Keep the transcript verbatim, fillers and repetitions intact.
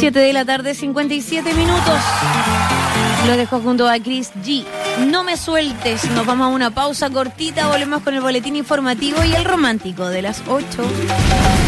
siete de la tarde, cincuenta y siete minutos. Lo dejo junto a Chris G. No me sueltes. Nos vamos a una pausa cortita. Volvemos con el boletín informativo y el romántico de las ocho.